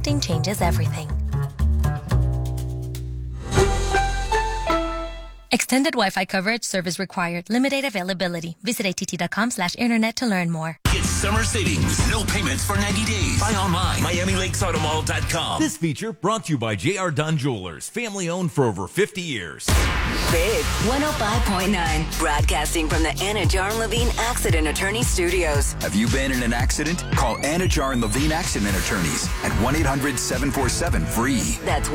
Connecting changes everything. Extended Wi-Fi coverage, service required. Limited availability. Visit att.com/internet to learn more. Get summer savings. No payments for 90 days. Buy online. MiamiLakesAutomall.com. This feature brought to you by J.R. Dunn Jewelers. Family owned for over 50 years. Big 105.9. Broadcasting from the Anna Jar and Levine Accident Attorney Studios. Have you been in an accident? Call Anna Jar and Levine Accident Attorneys at 1-800-747-FREE. That's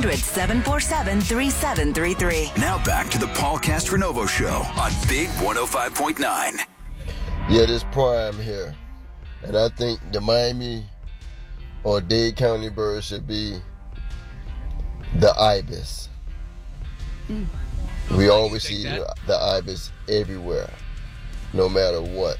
1-800-747-3733. Now back to the Paul Castronovo Show on Big 105.9. Yeah, this prime here. And I think the Miami or Dade County bird should be the ibis. We always see the ibis everywhere, no matter what.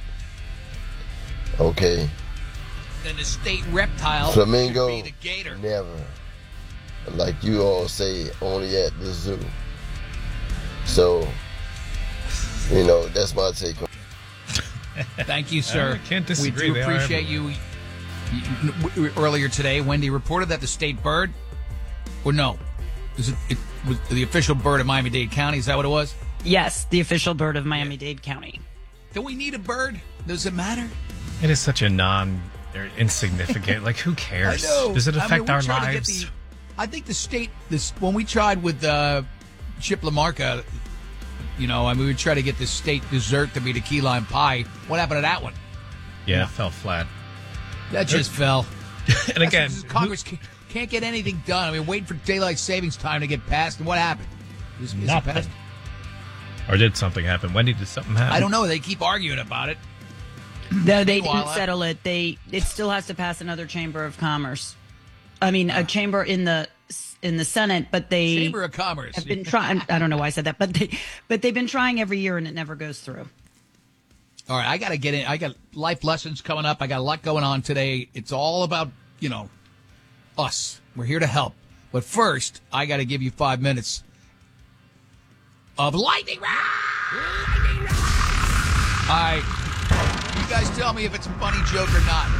Okay. Then the state reptile Flamingo, should be the gator. Never. Like you all say, only at the zoo. So, that's my take on it. Thank you, sir. I can't disagree. We do appreciate you. Earlier today, Wendy reported that the state bird, or no, it was the official bird of Miami-Dade County. Is that what it was? Yes, the official bird of Miami-Dade County. Do we need a bird? Does it matter? It is such a insignificant. Like, who cares? I know. Does it affect our lives? I think the state, when we tried with Chip LaMarca, we would try to get the state dessert to be the key lime pie. What happened to that one? Yeah, it fell flat. That just fell. And again, Congress can't get anything done. I mean, waiting for daylight savings time to get passed, and what happened? Nothing. Or did something happen? Wendy, did something happen? I don't know. They keep arguing about it. No, they didn't settle it. It still has to pass another chamber of commerce. I mean, a chamber in the Senate, but they Chamber of Commerce have been trying. I don't know why I said that, but they've been trying every year and it never goes through. All right, I got to get in. I got life lessons coming up. I got a lot going on today. It's all about us. We're here to help. But first, I got to give you 5 minutes of lightning round. All right, you guys tell me if it's a funny joke or not.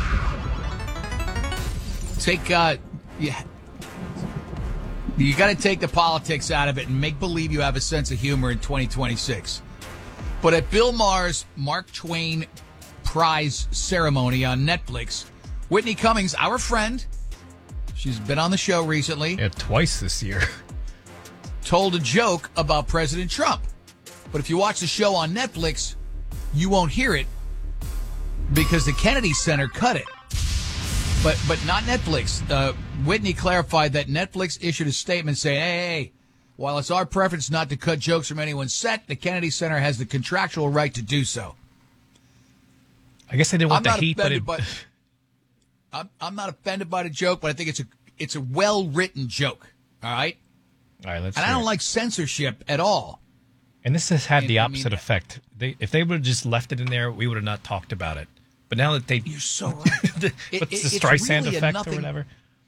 You got to take the politics out of it and make believe you have a sense of humor in 2026. But at Bill Maher's Mark Twain Prize ceremony on Netflix, Whitney Cummings, our friend, she's been on the show recently. Yeah, twice this year. Told a joke about President Trump. But if you watch the show on Netflix, you won't hear it because the Kennedy Center cut it. But not Netflix. Whitney clarified that Netflix issued a statement saying, hey, while it's our preference not to cut jokes from anyone's set, the Kennedy Center has the contractual right to do so. I guess they didn't want the heat, but I'm not offended by the joke, but I think it's a well-written joke. All right? All right, let's And I don't like censorship at all. And this has had the opposite effect. If they would have just left it in there, we would have not talked about it. But now that You're so right. What's the Streisand really effect or whatever?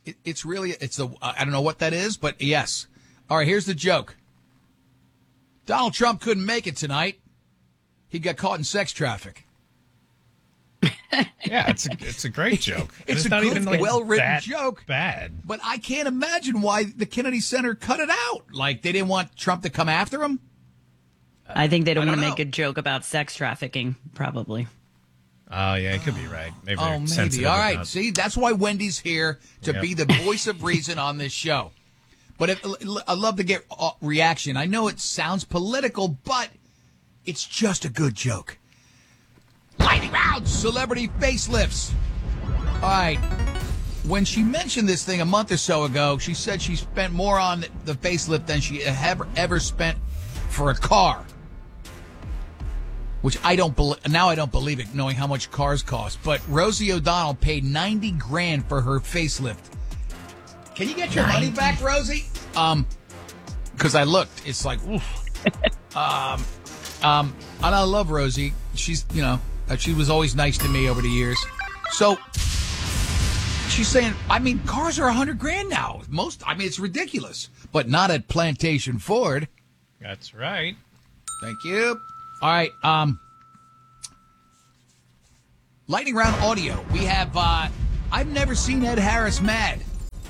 I don't know what that is, but yes. All right, here's the joke. Donald Trump couldn't make it tonight. He got caught in sex traffic. Yeah, it's a great joke. It's not good, even like well-written joke. Bad. But I can't imagine why the Kennedy Center cut it out. Like, they didn't want Trump to come after him? I think they don't want to make a joke about sex trafficking, probably. Oh, yeah, it could be right. Maybe. Maybe. All right. See, that's why Wendy's here to be the voice of reason on this show. But I'd love to get reaction. I know it sounds political, but it's just a good joke. Lightning round, celebrity facelifts. All right. When she mentioned this thing a month or so ago, she said she spent more on the facelift than she ever spent for a car. Which I don't believe it, knowing how much cars cost. But Rosie O'Donnell paid $90,000 for her facelift. Can you get your money back, Rosie? Because I looked, it's like, oof. And I love Rosie. She's, she was always nice to me over the years. So she's saying, cars are $100,000 now. It's ridiculous, but not at Plantation Ford. That's right. Thank you. All right, lightning round audio. We have, I've never seen Ed Harris mad.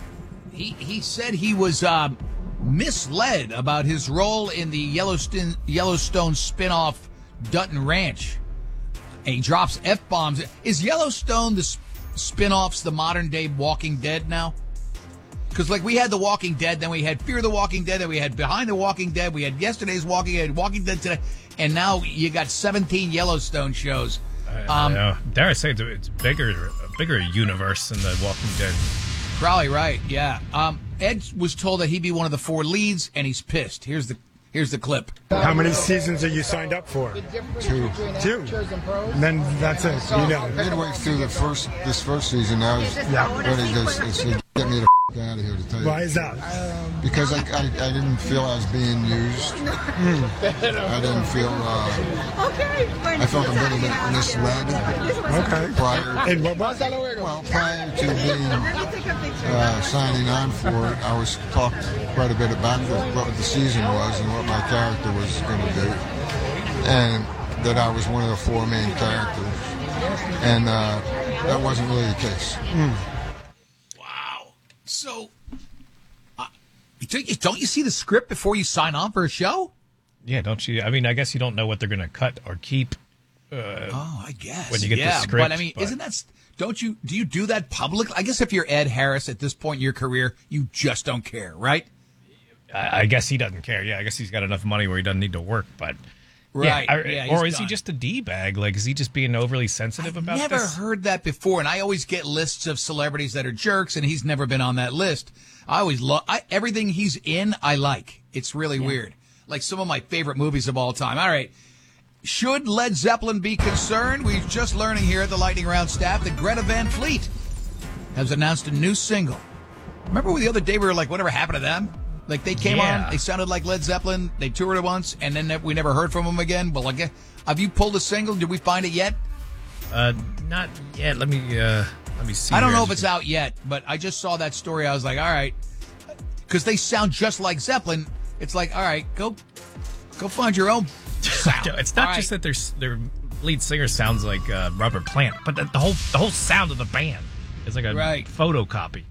He said he was misled about his role in the Yellowstone spinoff Dutton Ranch. And he drops F-bombs. Is Yellowstone the spinoffs the modern day Walking Dead now? Because like we had The Walking Dead, then we had Fear the Walking Dead, then we had Behind the Walking Dead, we had yesterday's Walking Dead, Walking Dead today, and now you got 17 Yellowstone shows. Dare I say it's a bigger universe than The Walking Dead. Probably right, yeah. Ed was told that he'd be one of the 4 leads, and he's pissed. Here's the clip. How many seasons are you signed up for? 2. And then that's it. You know. Midway through this first season, now it's ready to get me the out of here, to tell you. Why is that? Because I didn't feel I was being used. I didn't feel. I felt a little bit misled. Okay. Prior to being signing on for it, I was talked quite a bit about what the season was and what my character was going to do, and that I was one of the 4 main characters, and that wasn't really the case. Wow. So, don't you see the script before you sign on for a show? Yeah, don't you? I mean, I guess you don't know what they're going to cut or keep. I guess. When you get the script. But I mean, isn't that? Do you do that publicly? I guess if you're Ed Harris at this point in your career, you just don't care, right? I guess he doesn't care. Yeah, I guess he's got enough money where he doesn't need to work, but. Right. Or is he just a D-bag? Like, is he just being overly sensitive about this? I've never heard that before, and I always get lists of celebrities that are jerks, and he's never been on that list. I always love everything he's in. I like. It's really weird. Like some of my favorite movies of all time. All right. Should Led Zeppelin be concerned? We're just learning here at the Lightning Round staff that Greta Van Fleet has announced a new single. Remember the other day we were like, whatever happened to them? Like they came on, they sounded like Led Zeppelin, they toured it once, and then we never heard from them again. But like, have you pulled a single? Did we find it yet? Not yet. Let me see. I don't know if it's out yet, but I just saw that story. I was like, all right, because they sound just like Zeppelin. It's like, all right, go find your own sound. It's not just that their lead singer sounds like Robert Plant, but the whole sound of the band is like a photocopy.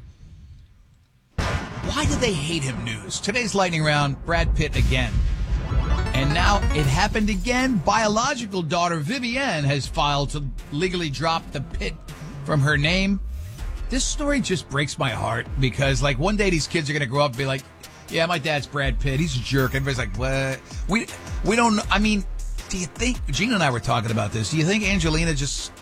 Why do they hate him news? Today's Lightning Round, Brad Pitt again. And now it happened again. Biological daughter Vivienne has filed to legally drop the Pitt from her name. This story just breaks my heart because, like, one day these kids are going to grow up and be like, yeah, my dad's Brad Pitt. He's a jerk. Everybody's like, what? We don't know. I mean, do you think, Gina and I were talking about this, do you think Angelina just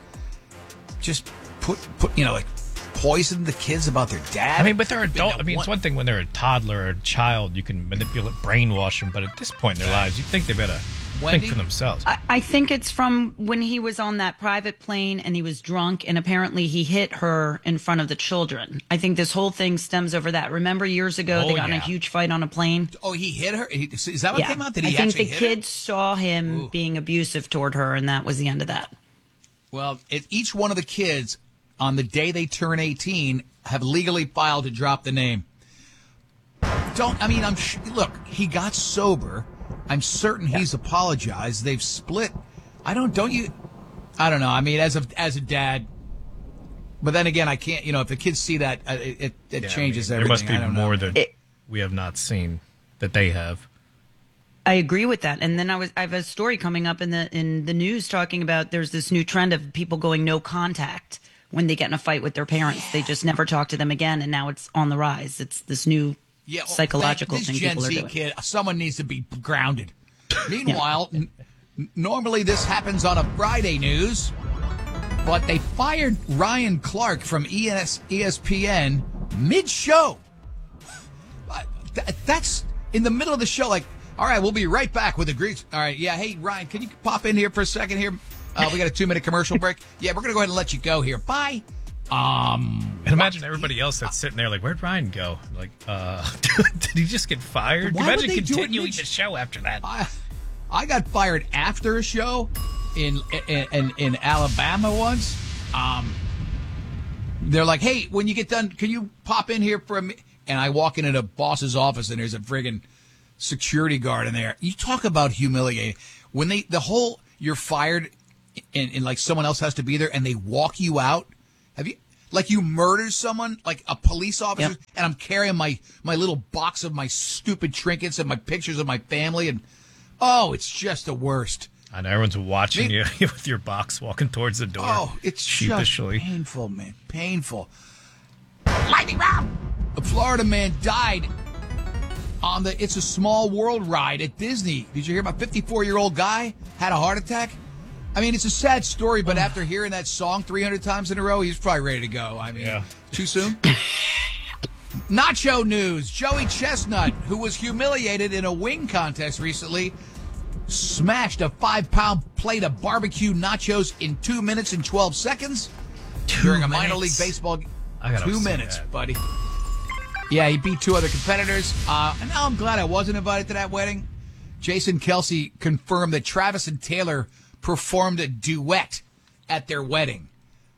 put like, poison the kids about their dad? I mean, but they're adult. I mean, it's one thing when they're a toddler or a child, you can manipulate, brainwash them. But at this point in their lives, you think they better think for themselves. I think it's from when he was on that private plane and he was drunk and apparently he hit her in front of the children. I think this whole thing stems over that. Remember years ago they got in a huge fight on a plane? Oh, he hit her? Is that what came out? Did he I think actually the hit kids saw him being abusive toward her and that was the end of that. Well, each one of the kids on the day they turn 18 have legally filed to drop the name. Look, he got sober. I'm certain he's apologized. They've split. I don't know. I mean, as a dad, but then again, I can't, if the kids see that, it changes everything. There must be more that we have not seen that they have. I agree with that. And then I have a story coming up in the news talking about there's this new trend of people going no contact when they get in a fight with their parents. They just never talk to them again, and now it's on the rise. It's this new psychological thing people are doing. Gen Z kid, someone needs to be grounded. Meanwhile, normally this happens on a Friday news, but they fired Ryan Clark from ESPN mid-show. That's in the middle of the show, like, all right, we'll be right back with the Greeks. All right, yeah, hey, Ryan, can you pop in here for a second here? We got a 2-minute commercial break. Yeah, we're going to go ahead and let you go here. Bye. And imagine everybody else that's sitting there like, where'd Ryan go? Like, did he just get fired? Imagine continuing the show after that. I got fired after a show in Alabama once. They're like, hey, when you get done, can you pop in here for a minute? And I walk into the boss's office and there's a friggin' security guard in there. You talk about humiliating. When you're fired and like someone else has to be there and they walk you out. Like you murdered someone, like a police officer, and I'm carrying my little box of my stupid trinkets and my pictures of my family, and it's just the worst. And everyone's watching you with your box walking towards the door. Oh, it's sheepishly. Just painful, man. Painful. Lightning round! A Florida man died on the It's a Small World ride at Disney. Did you hear about 54-year-old guy had a heart attack? I mean, it's a sad story, but after hearing that song 300 times in a row, he's probably ready to go. I mean, too soon? Nacho news. Joey Chestnut, who was humiliated in a wing contest recently, smashed a 5-pound plate of barbecue nachos in 2 minutes and 12 seconds during a minor league baseball game. 2 minutes, buddy. Yeah, he beat 2 other competitors. And now I'm glad I wasn't invited to that wedding. Jason Kelsey confirmed that Travis and Taylor performed a duet at their wedding.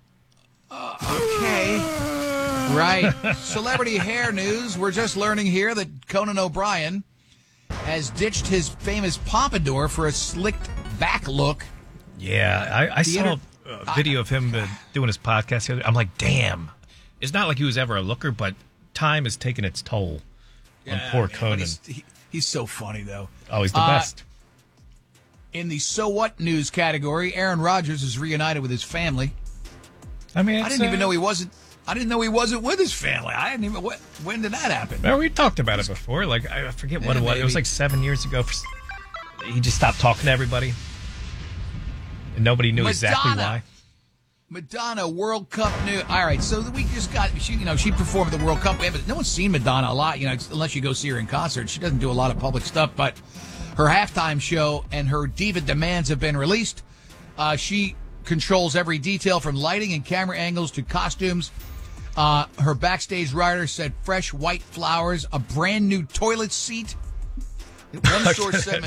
Okay. Right. Celebrity hair news. We're just learning here that Conan O'Brien has ditched his famous pompadour for a slicked back look. Yeah, I saw a video of him doing his podcast the other day. I'm like, damn. It's not like he was ever a looker, but time has taken its toll on poor Conan. He's so funny, though. Oh, he's the best. In the So What news category, Aaron Rodgers is reunited with his family. I mean, I didn't even know he wasn't. I didn't know he wasn't with his family. I didn't even. When did that happen? Well, we talked about it before. Like I forget what it was. Maybe. It was like 7 years ago. He just stopped talking to everybody, and nobody knew exactly why. Madonna World Cup news. All right, so we just got she performed at the World Cup. No one's seen Madonna a lot, unless you go see her in concert. She doesn't do a lot of public stuff, but her halftime show and her diva demands have been released. She controls every detail from lighting and camera angles to costumes. Her backstage rider said fresh white flowers, a brand new toilet seat. One source said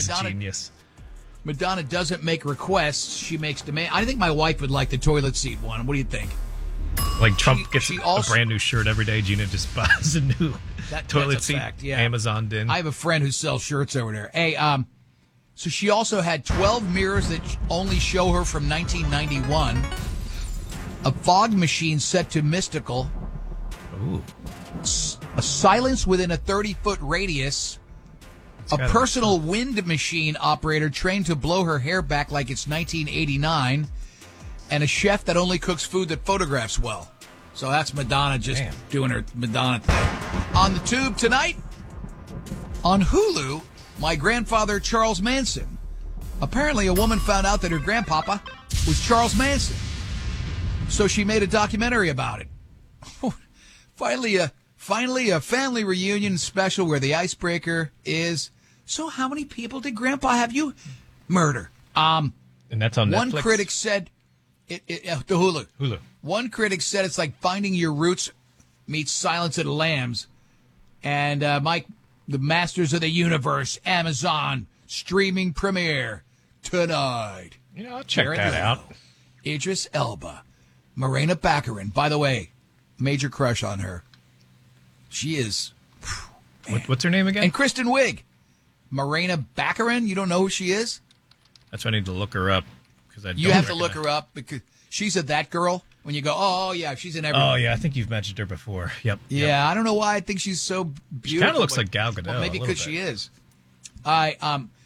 Madonna doesn't make requests; she makes demands. I think my wife would like the toilet seat one. What do you think? Like Trump gets a brand new shirt every day. Gina just buys a new toilet seat. Fact, yeah. Amazon did. I have a friend who sells shirts over there. Hey, so she also had 12 mirrors that only show her from 1991. A fog machine set to mystical. Ooh. A silence within a 30-foot radius. A personal wind machine operator trained to blow her hair back like it's 1989. And a chef that only cooks food that photographs well. So that's Madonna just doing her Madonna thing. On the tube tonight, on Hulu, My Grandfather Charles Manson. Apparently a woman found out that her grandpapa was Charles Manson. So she made a documentary about it. Finally a family reunion special where the icebreaker is, so how many people did Grandpa have you murder? And that's on Netflix? One critic said, the Hulu. One critic said it's like Finding Your Roots meets Silence of the Lambs. And Mike, the Masters of the Universe, Amazon, streaming premiere tonight. I'll check that out. Idris Elba. Morena Baccarin. By the way, major crush on her. She is. What's her name again? And Kristen Wiig. Morena Baccarin. You don't know who she is? That's why I need to look her up. You have to look her up because she's that girl. When you go, oh, yeah, she's in everything. Oh, yeah, I think you've mentioned her before. Yep. Yeah, I don't know why I think she's so beautiful. She kind of looks like Gal Gadot. Well, maybe because she is. Mike,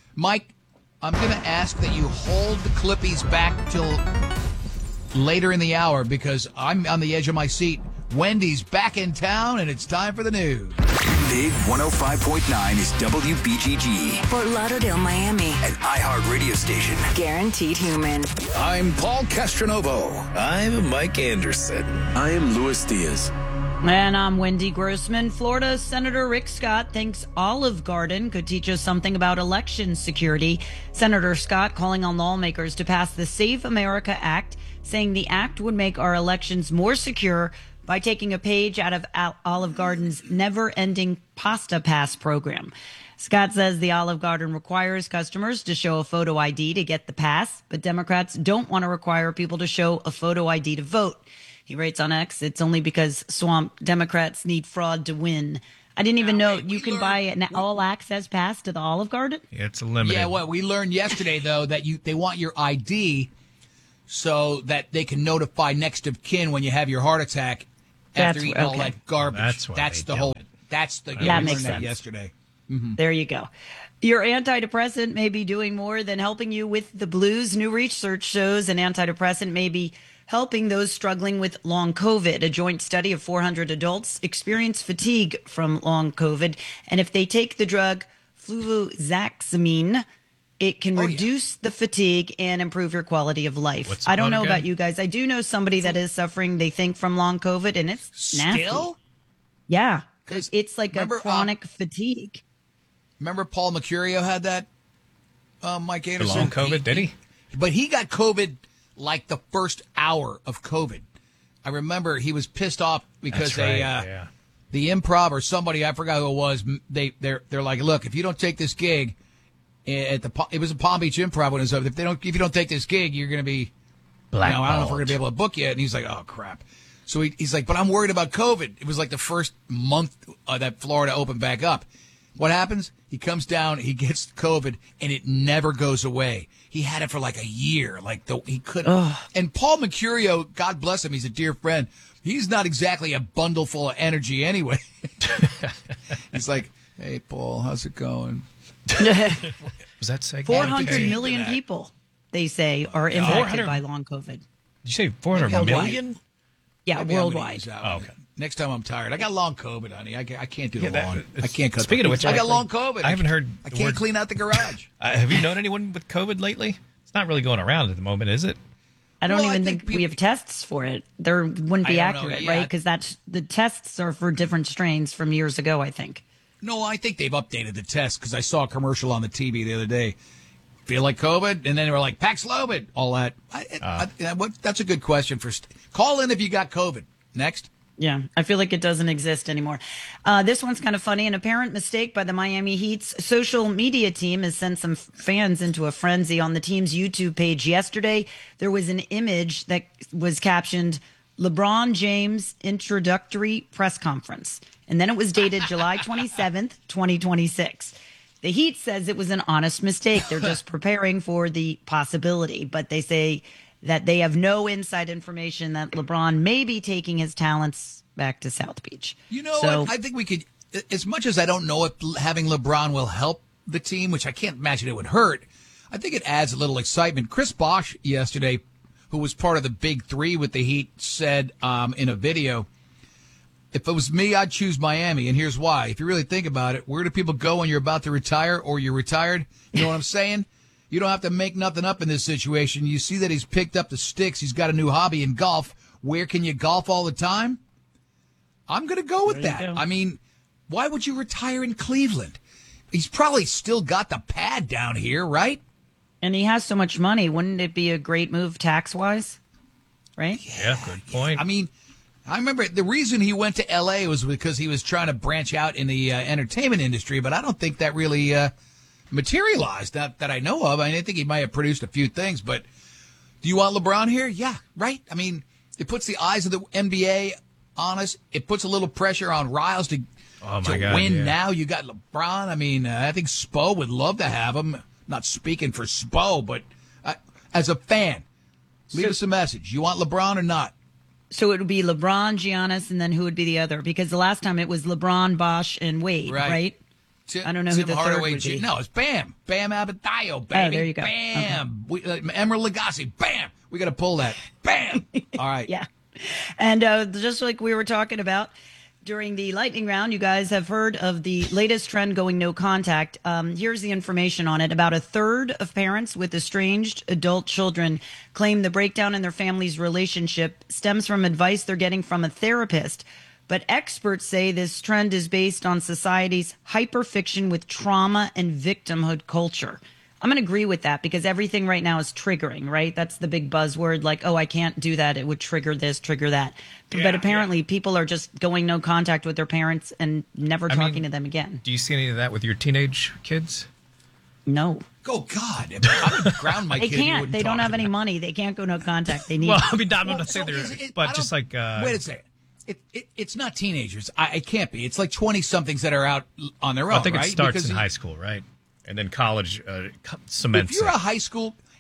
I'm going to ask that you hold the Clippies back till later in the hour because I'm on the edge of my seat. Wendy's back in town, and it's time for the news. Big 105.9 is WBGG. Fort Lauderdale, Miami. An iHeart radio station. Guaranteed human. I'm Paul Castronovo. I'm Mike Anderson. I am Luis Diaz. And I'm Wendy Grossman. Florida Senator Rick Scott thinks Olive Garden could teach us something about election security. Senator Scott calling on lawmakers to pass the Save America Act, saying the act would make our elections more secure by taking a page out of Olive Garden's never-ending Pasta Pass program. Scott says the Olive Garden requires customers to show a photo ID to get the pass, but Democrats don't want to require people to show a photo ID to vote. He writes on X, it's only because swamp Democrats need fraud to win. I didn't even know you can buy an all-access pass to the Olive Garden. Yeah, it's limited. Yeah, we learned yesterday, though, that they want your ID so that they can notify next of kin when you have your heart attack after eating all that garbage. That's the whole. That's the. That makes sense. Yesterday. There you go. Your antidepressant may be doing more than helping you with the blues. New research shows an antidepressant may be helping those struggling with long COVID. A joint study of 400 adults experienced fatigue from long COVID. And if they take the drug fluvoxamine, it can reduce the fatigue and improve your quality of life. I don't know about you guys. I do know somebody that is suffering, they think, from long COVID, and it's nasty. Still? Yeah. It's like a chronic fatigue. Remember Paul Mercurio had that, Mike Anderson? The long COVID, did he? But he got COVID like the first hour of COVID. I remember he was pissed off because the Improv or somebody, I forgot who it was, they're like, look, if you don't take this gig at it was a Palm Beach Improv when it was up. If you don't take this gig, you're going to be I don't know if we're going to be able to book you. And he's like, oh crap. So he's like, but I'm worried about COVID. It was like the first month that Florida opened back up. What happens? He comes down, he gets COVID, and it never goes away. He had it for like a year. He couldn't. And Paul Mercurio, God bless him, he's a dear friend. He's not exactly a bundle full of energy anyway. He's like, hey, Paul, how's it going? Was that segment? 400 million people, they say, are impacted by long COVID. Did you say 400 million? Yeah, worldwide. Okay. Next time I'm tired. I got long COVID, honey. I can't do the lawn. I can't cut. Speaking of which, I got long COVID. I haven't heard. I can't clean out the garage. Have you known anyone with COVID lately? It's not really going around at the moment, is it? I don't even think we have tests for it. There wouldn't be accurate, right? Because the tests are for different strains from years ago, I think. No, I think they've updated the test because I saw a commercial on the TV the other day. Feel like COVID? And then they were like, Paxlovid, all that. That's a good question. Call in if you got COVID. Next. Yeah, I feel like it doesn't exist anymore. This one's kind of funny. An apparent mistake by the Miami Heat's social media team has sent some fans into a frenzy. On the team's YouTube page yesterday, there was an image that was captioned, LeBron James introductory press conference. And then it was dated July 27th, 2026. The Heat says it was an honest mistake. They're just preparing for the possibility. But they say that they have no inside information that LeBron may be taking his talents back to South Beach. You know what? I think we could, as much as I don't know if having LeBron will help the team, which I can't imagine it would hurt, I think it adds a little excitement. Chris Bosh yesterday, who was part of the Big Three with the Heat, said in a video, if it was me, I'd choose Miami, and here's why. If you really think about it, where do people go when you're about to retire or you're retired? You know what I'm saying? You don't have to make nothing up in this situation. You see that he's picked up the sticks. He's got a new hobby in golf. Where can you golf all the time? I'm going to go with that. I mean, why would you retire in Cleveland? He's probably still got the pad down here, right? And he has so much money. Wouldn't it be a great move tax-wise? Right? Yeah, good point. I mean, I remember the reason he went to L.A. was because he was trying to branch out in the entertainment industry, but I don't think that really materialized that I know of. I think he might have produced a few things, but do you want LeBron here? Yeah, right? I mean, it puts the eyes of the NBA on us. It puts a little pressure on Riles to win now. You got LeBron. I mean, I think Spo would love to have him. Not speaking for Spo, but as a fan, leave us a message. You want LeBron or not? So it would be LeBron, Giannis, and then who would be the other? Because the last time it was LeBron, Bosh, and Wade, right? I don't know who the third would be. No, it's Bam. Bam Adebayo, baby. Oh, there you go. Bam. Okay. Emeril Lagasse. Bam. We got to pull that. Bam. All right. Yeah. And just like we were talking about during the lightning round, you guys have heard of the latest trend going no contact. Here's the information on it. About a third of parents with estranged adult children claim the breakdown in their family's relationship stems from advice they're getting from a therapist. But experts say this trend is based on society's hyperfiction with trauma and victimhood culture. I'm going to agree with that because everything right now is triggering, right? That's the big buzzword, like, oh, I can't do that. It would trigger this, trigger that. But apparently people are just going no contact with their parents and never talking to them again. Do you see any of that with your teenage kids? No. Oh, God. I would ground my kid. They can't. They don't have any money. They can't go no contact. They need. Well, I mean, I'm not saying they're, but just like. Wait a second. It's not teenagers. It can't be. It's like 20-somethings that are out on their own, I think right? It starts in high school, right? And then college cements. If you're a high school,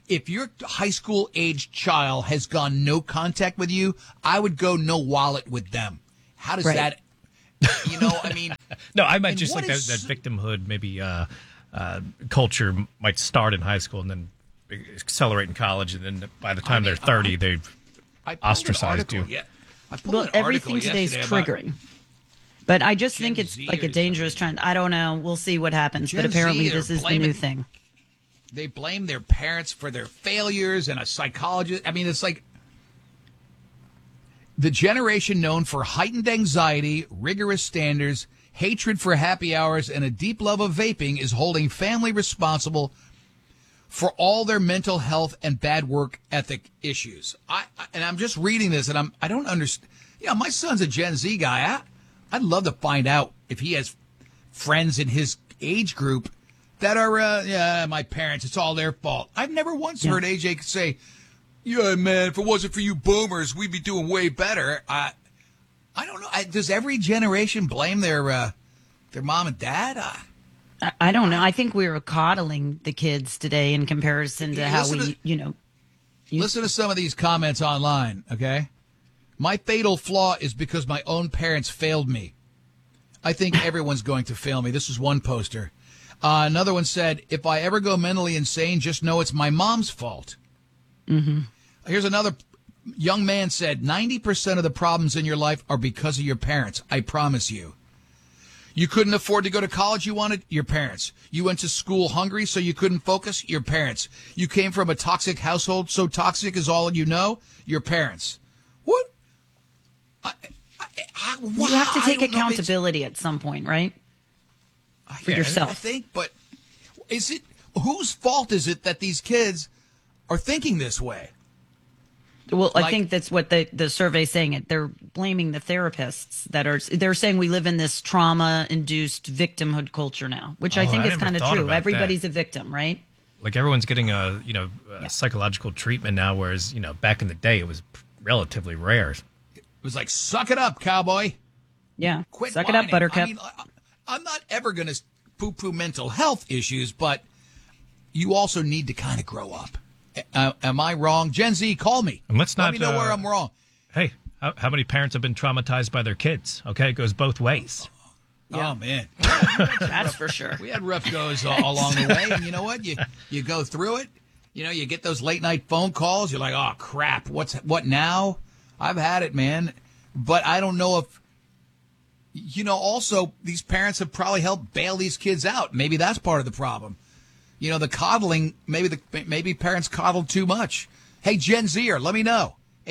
if your high school age child has gone no contact with you, I would go no wallet with them. How does that, I mean. No, I might just like that victimhood, maybe culture might start in high school and then accelerate in college. And then by the time they're 30, they've ostracized you. Well, everything today is triggering. But I just think it's like a dangerous trend. I don't know. We'll see what happens. But apparently this is the new thing. They blame their parents for their failures and a psychologist. I mean, it's like the generation known for heightened anxiety, rigorous standards, hatred for happy hours, and a deep love of vaping is holding family responsible for all their mental health and bad work ethic issues. And I'm just reading this, and I don't understand. My son's a Gen Z guy. I'd love to find out if he has friends in his age group that are, my parents, it's all their fault. I've never once heard AJ say, yeah, man, if it wasn't for you boomers, we'd be doing way better. I don't know. Does every generation blame their mom and dad? I don't know. I think we're coddling the kids today in comparison to how we. Listen to some of these comments online, okay? My fatal flaw is because my own parents failed me. I think everyone's going to fail me. This is one poster. Another one said, if I ever go mentally insane, just know it's my mom's fault. Mm-hmm. Here's another young man said, 90% of the problems in your life are because of your parents. I promise you. You couldn't afford to go to college you wanted? Your parents. You went to school hungry so you couldn't focus? Your parents. You came from a toxic household, so toxic is all you know? Your parents. What? You have to take accountability at some point, right? For yourself. I think, but whose fault is it that these kids are thinking this way? Well, I think that's what the survey's saying. They're blaming the therapists they're saying we live in this trauma-induced victimhood culture now, which I think is kind of true. Everybody's a victim, right? Like everyone's getting a psychological treatment now, whereas back in the day it was relatively rare. It was like, suck it up, cowboy. Yeah, quit suck whining. it up, Buttercup. I mean, I'm not ever going to poo-poo mental health issues, but you also need to kind of grow up. Am I wrong? Gen Z, call me. And let me know where I'm wrong. Hey, how many parents have been traumatized by their kids? Okay, it goes both ways. Yeah. Oh, man. That's for sure. We had rough goes along the way, and you know what? You go through it. You get those late-night phone calls. You're like, oh, crap, what now? I've had it, man. But I don't know if, also, these parents have probably helped bail these kids out. Maybe that's part of the problem. The coddling, maybe parents coddle too much. Hey, Gen Zer, let me know.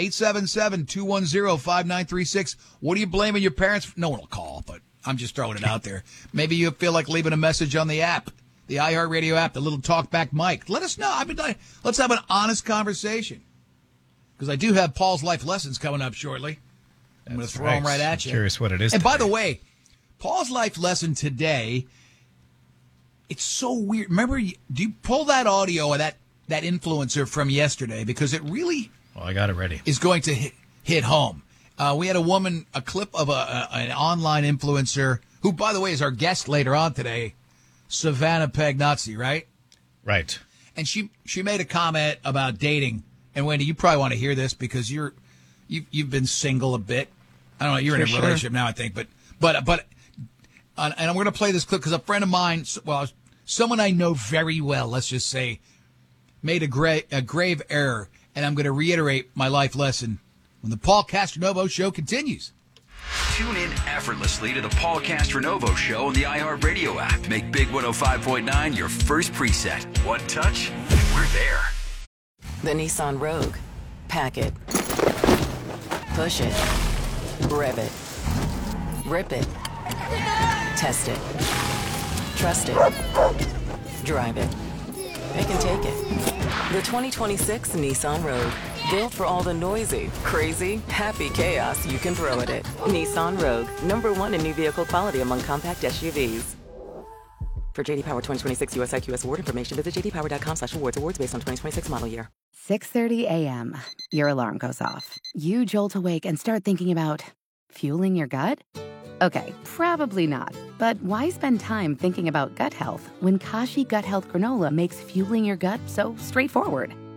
877-210-5936. What are you blaming your parents for? No one will call, but I'm just throwing it out there. Maybe you feel like leaving a message on the app, the iHeartRadio app, the little talkback mic. Let us know. Let's have an honest conversation. Because I do have Paul's life lessons coming up shortly. I'm going to throw them right at you. I'm curious what it is. And by the way, Paul's life lesson today, it's so weird. Remember, do you pull that audio of that influencer from yesterday? Because it really I got it ready. Is going to hit home. We had a clip of an online influencer who, by the way, is our guest later on today, Savannah Pagnozzi, right? Right. And she made a comment about dating. And Wendy, you probably want to hear this because you've been single a bit. I don't know. You're in a relationship now, I think. But and I'm going to play this clip because a friend of mine, someone I know very well, let's just say, made a grave error. And I'm going to reiterate my life lesson when the Paul Castronovo Show continues. Tune in effortlessly to the Paul Castronovo Show on the iHeartRadio app. Make Big 105.9 your first preset. One touch, we're there. The Nissan Rogue. Pack it. Push it. Rev it. Rip it. Test it. Trust it. Drive it. Pick and take it. The 2026 Nissan Rogue. Built for all the noisy, crazy, happy chaos you can throw at it. Nissan Rogue. #1 in new vehicle quality among compact SUVs. For JD Power 2026 US IQS award information, visit jdpower.com/awards. Awards based on 2026 model year. 6:30 a.m. Your alarm goes off. You jolt awake and start thinking about fueling your gut? Okay, probably not. But why spend time thinking about gut health when Kashi Gut Health Granola makes fueling your gut so straightforward?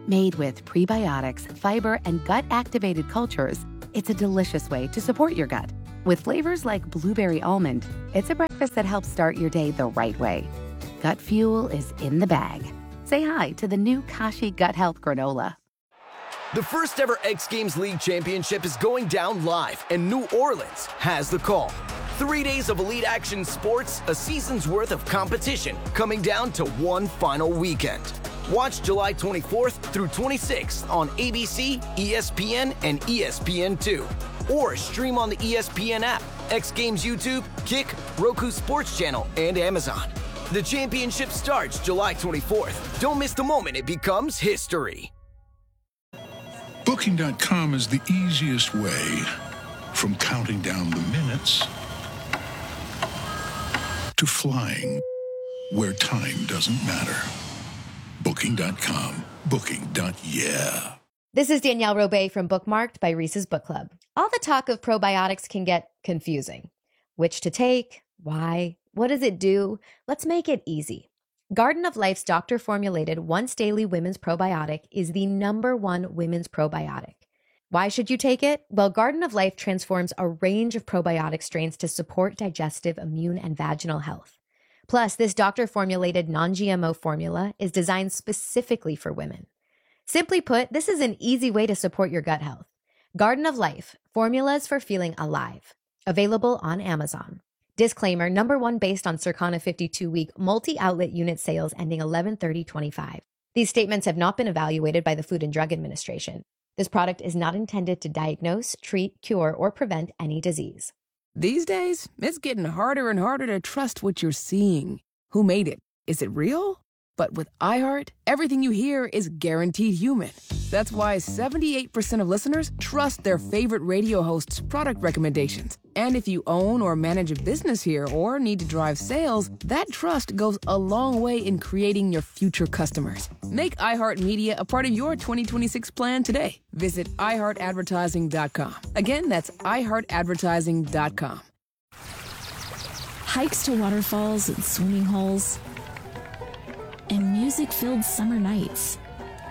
Made with prebiotics, fiber, and gut-activated cultures, it's a delicious way to support your gut. With flavors like blueberry almond, it's a breakfast that helps start your day the right way. Gut Fuel is in the bag. Say hi to the new Kashi Gut Health Granola. The first ever X Games League Championship is going down live, and New Orleans has the call. 3 days of elite action sports, a season's worth of competition, coming down to one final weekend. Watch July 24th through 26th on ABC, ESPN, and ESPN2. Or stream on the ESPN app, X Games YouTube, Kick, Roku Sports Channel, and Amazon. The championship starts July 24th. Don't miss the moment it becomes history. Booking.com is the easiest way from counting down the minutes to flying where time doesn't matter. Booking.com. Booking.yeah. This is Danielle Robay from Bookmarked by Reese's Book Club. All the talk of probiotics can get confusing. Which to take? Why? What does it do? Let's make it easy. Garden of Life's doctor-formulated once-daily women's probiotic is the #1 women's probiotic. Why should you take it? Well, Garden of Life transforms a range of probiotic strains to support digestive, immune, and vaginal health. Plus, this doctor-formulated non-GMO formula is designed specifically for women. Simply put, this is an easy way to support your gut health. Garden of Life, formulas for feeling alive. Available on Amazon. Disclaimer, #1 based on Circana 52-week multi-outlet unit sales ending 11/30/25. These statements have not been evaluated by the Food and Drug Administration. This product is not intended to diagnose, treat, cure, or prevent any disease. These days, it's getting harder and harder to trust what you're seeing. Who made it? Is it real? But with iHeart, everything you hear is guaranteed human. That's why 78% of listeners trust their favorite radio hosts' product recommendations. And if you own or manage a business here or need to drive sales, that trust goes a long way in creating your future customers. Make iHeartMedia a part of your 2026 plan today. Visit iHeartAdvertising.com. Again, that's iHeartAdvertising.com. Hikes to waterfalls and swimming holes, and music-filled summer nights.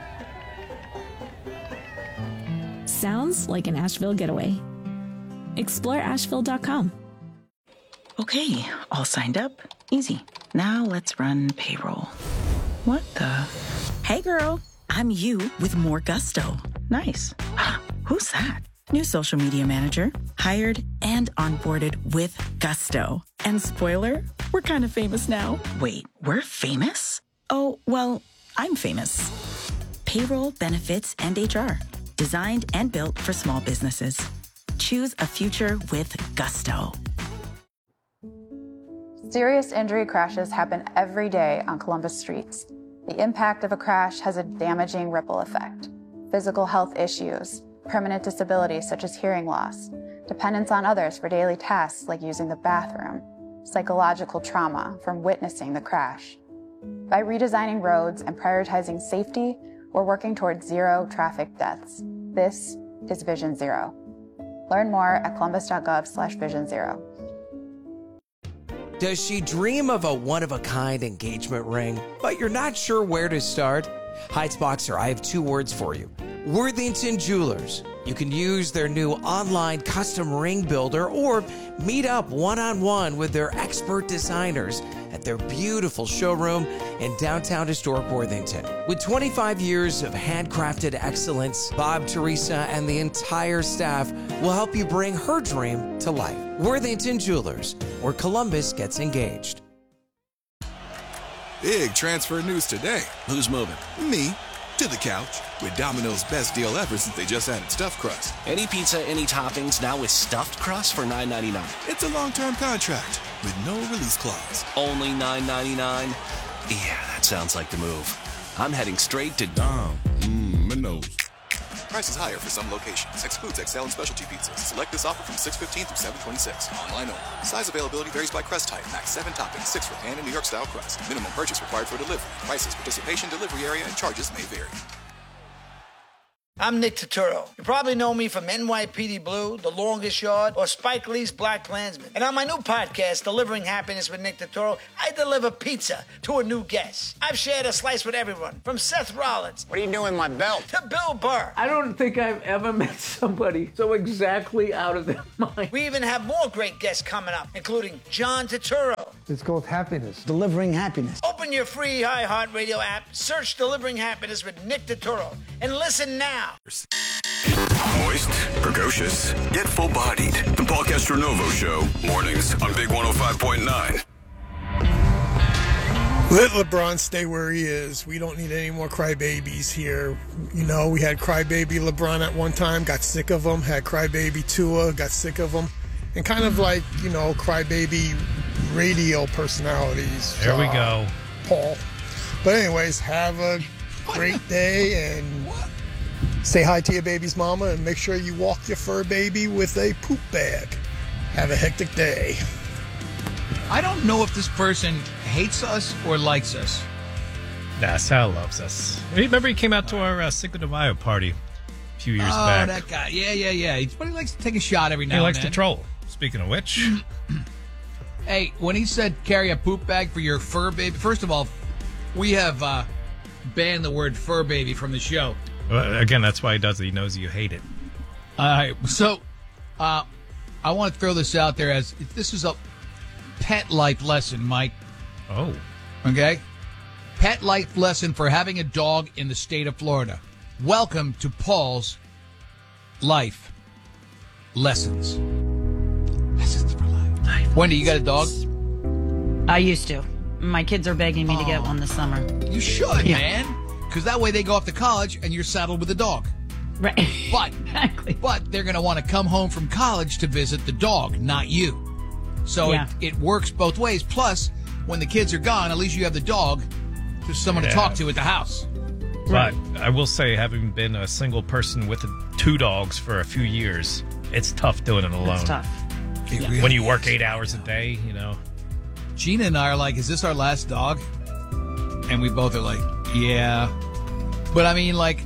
Sounds like an Asheville getaway. Explore Asheville.com. Okay, all signed up. Easy. Now let's run payroll. What the? Hey girl, I'm you with more gusto. Nice. Who's that? New social media manager. Hired and onboarded with gusto. And spoiler, we're kind of famous now. Wait, we're famous? Oh, well, I'm famous. Payroll, benefits, and HR. Designed and built for small businesses. Choose a future with gusto. Serious injury crashes happen every day on Columbus streets. The impact of a crash has a damaging ripple effect. Physical health issues, permanent disabilities such as hearing loss, dependence on others for daily tasks like using the bathroom, psychological trauma from witnessing the crash. By redesigning roads and prioritizing safety, we're working towards zero traffic deaths. This is Vision Zero. Learn more at columbus.gov/Vision Zero. Does she dream of a one-of-a-kind engagement ring, but you're not sure where to start? Heights Boxer, I have 2 words for you. Worthington Jewelers. You can use their new online custom ring builder or meet up one-on-one with their expert designers at their beautiful showroom in downtown historic Worthington. With 25 years of handcrafted excellence, Bob, Teresa, and the entire staff will help you bring her dream to life. Worthington Jewelers, where Columbus gets engaged. Big transfer news today. Who's moving? Me. To the couch with Domino's best deal ever since they just added stuffed crust. Any pizza, any toppings, now with stuffed crust for $9.99. It's a long-term contract with no release clause. Only $9.99? Yeah, that sounds like the move. I'm heading straight to Domino's. Prices higher for some locations. Excludes XL and specialty pizzas. Select this offer from 6/15 through 7/26. Online only. Size availability varies by crust type. Max 7 toppings, 6 for pan and New York style crust. Minimum purchase required for delivery. Prices, participation, delivery area, and charges may vary. I'm Nick Turturro. You probably know me from NYPD Blue, The Longest Yard, or Spike Lee's Black Klansman. And on my new podcast, Delivering Happiness with Nick Turturro, I deliver pizza to a new guest. I've shared a slice with everyone, from Seth Rollins. What are you doing with my belt? To Bill Burr. I don't think I've ever met somebody so exactly out of their mind. We even have more great guests coming up, including John Turturro. It's called Happiness. Delivering Happiness. Open your free iHeartRadio app, search Delivering Happiness with Nick Turturro, and listen now. Moist, precocious, yet full-bodied. The Paul Castronovo Show, mornings on Big 105.9. Let LeBron stay where he is. We don't need any more crybabies here. You know, we had crybaby LeBron at one time, got sick of him. Had crybaby Tua, got sick of him. And kind of like, you know, crybaby radio personalities. There we go. Paul. But anyways, have a great day and say hi to your baby's mama and make sure you walk your fur baby with a poop bag. Have a hectic day. I don't know if this person hates us or likes us. Nah, Sal loves us. Remember he came out to our Cinco de Mayo party a few years back. Oh, that guy. Yeah. But he likes to take a shot every now and then. He likes to troll. Speaking of which. Hey, when he said carry a poop bag for your fur baby, first of all, we have banned the word fur baby from the show. Again, that's why he does it. He knows you hate it. All right. So I want to throw this out there as this is a pet life lesson, Mike. Oh. Okay? Pet life lesson for having a dog in the state of Florida. Welcome to Paul's Life Lessons. Lessons for life. Wendy, you got a dog? I used to. My kids are begging me to get one this summer. You should, man. Because that way they go off to college and you're saddled with a dog. Right. But, but they're going to want to come home from college to visit the dog, not you. So it works both ways. Plus, when the kids are gone, at least you have the dog to someone to talk to at the house. But I will say, having been a single person with 2 dogs for a few years, it's tough doing it alone. It's tough. Really when you work 8 hours a day, you know. Gina and I are like, is this our last dog? And we both are like, yeah. But I mean, like,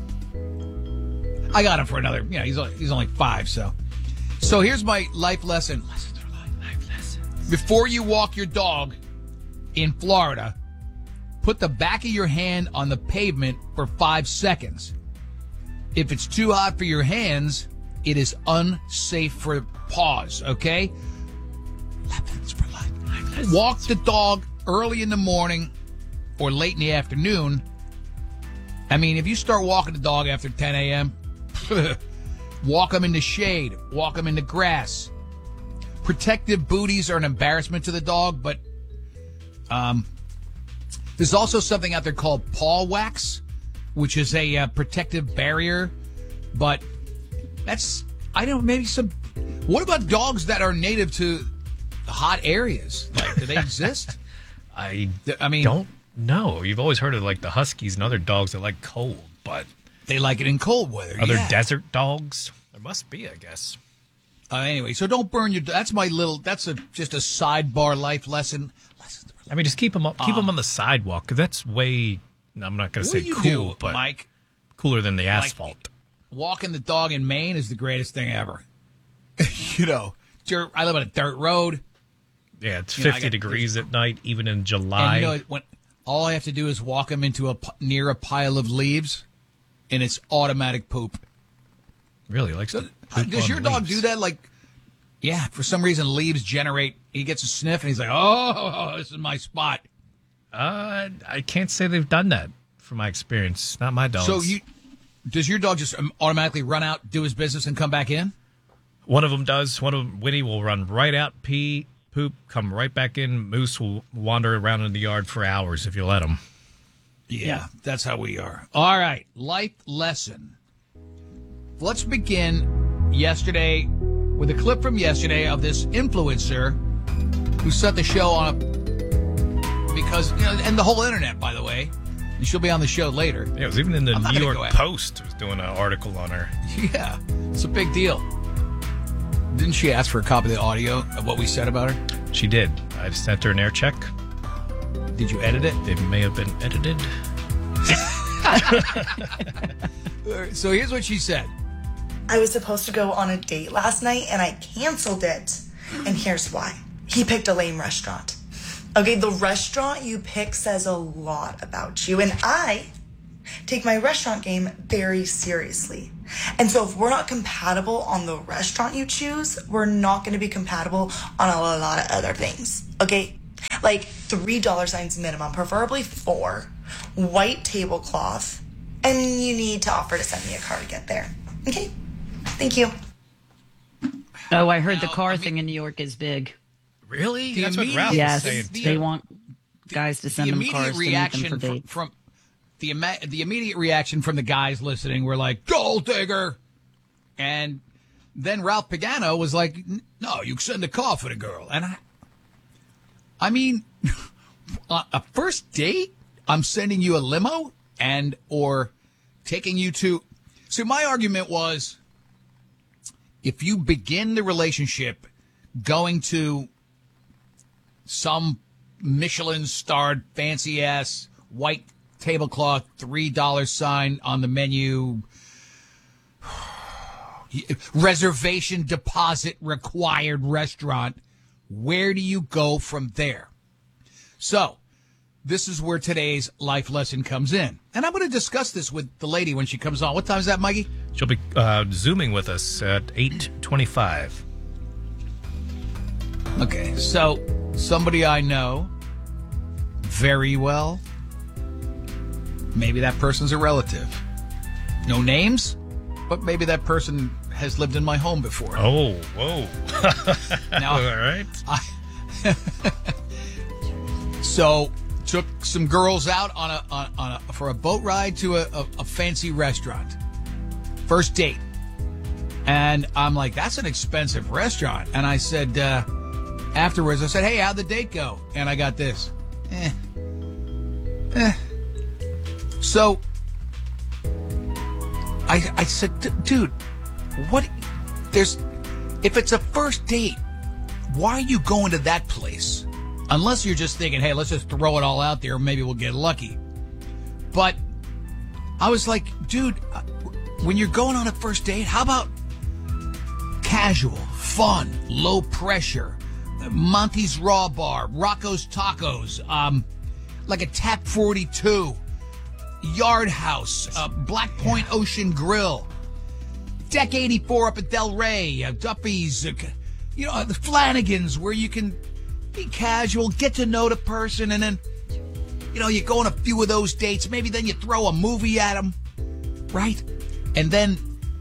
I got him for another, you know, he's only 5, so. So here's my life lesson. Lessons for life. Life lessons. Before you walk your dog in Florida, put the back of your hand on the pavement for 5 seconds. If it's too hot for your hands, it is unsafe for paws, okay? Lessons for life. Life lessons. Walk the dog early in the morning or late in the afternoon. I mean, if you start walking the dog after 10 a.m., walk them in the shade, walk them in the grass. Protective booties are an embarrassment to the dog, but there's also something out there called paw wax, which is a protective barrier. But that's, I don't know, maybe some. What about dogs that are native to hot areas? Like, do they exist? I mean, don't know. You've always heard of like the Huskies and other dogs that like cold, but they like it in cold weather. Other desert dogs? There must be, I guess. Anyway, so don't burn your. That's my little. That's just a sidebar life lesson. I mean, just keep them up. Keep them on the sidewalk, because that's way. I'm not going to say cool, but Mike, cooler than the asphalt. Walking the dog in Maine is the greatest thing ever. You know, I live on a dirt road. Yeah, it's 50 degrees at night, even in July. And you know, when all I have to do is walk him into near a pile of leaves, and it's automatic poop. Really? Like, does your dog do that? Like, yeah, for some reason, leaves generate. He gets a sniff, and he's like, "Oh, this is my spot." I can't say they've done that from my experience. Not my dogs. So does your dog just automatically run out, do his business, and come back in? One of them does. One of them, Winnie, will run right out, pee, poop, come right back in. Moose will wander around in the yard for hours if you let him. Yeah, that's how we are. All right, life lesson. Let's begin yesterday with a clip from yesterday of this influencer who set the show on because, you know, and the whole internet, by the way. And she'll be on the show later. Yeah, it was even in the New York Post was doing an article on her. Yeah, it's a big deal. Didn't she ask for a copy of the audio of what we said about her? She did. I sent her an air check. Did you edit it? It may have been edited. So here's what she said. I was supposed to go on a date last night and I canceled it. And here's why. He picked a lame restaurant. Okay, the restaurant you pick says a lot about you. And I take my restaurant game very seriously. And so if we're not compatible on the restaurant you choose, we're not going to be compatible on a lot of other things. Okay? Like $3 minimum, preferably 4, white tablecloth, and you need to offer to send me a car to get there. Okay? Thank you. Oh, I heard the car thing in New York is big. Really? That's what Ralph yes, was saying. they want guys to send them cars to meet them for dates. From the immediate reaction from the guys listening were like, gold digger. And then Ralph Pagano was like, no, you send a car for the girl. And I mean, a first date, I'm sending you a limo or taking you to. So my argument was, if you begin the relationship going to some Michelin-starred, fancy-ass, white tablecloth, $3 sign on the menu, reservation deposit required restaurant, where do you go from there? So, this is where today's life lesson comes in. And I'm going to discuss this with the lady when she comes on. What time is that, Mikey? She'll be Zooming with us at 8:25. Okay, so somebody I know very well. Maybe that person's a relative. No names, but maybe that person has lived in my home before. Oh, whoa. Now, all right. So, took some girls out for a boat ride to a fancy restaurant. First date. And I'm like, that's an expensive restaurant. And I said, afterwards, I said, hey, how'd the date go? And I got this. So, I said, dude, what? If it's a first date, why are you going to that place? Unless you're just thinking, hey, let's just throw it all out there, maybe we'll get lucky. But I was like, dude, when you're going on a first date, how about casual, fun, low pressure, Monty's Raw Bar, Rocco's Tacos, like a Tap 42, Yard House, Black Point Ocean Grill, Deck 84 up at Del Rey, Duffy's, the Flanagan's, where you can be casual, get to know the person, and then, you go on a few of those dates. Maybe then you throw a movie at them, right? And then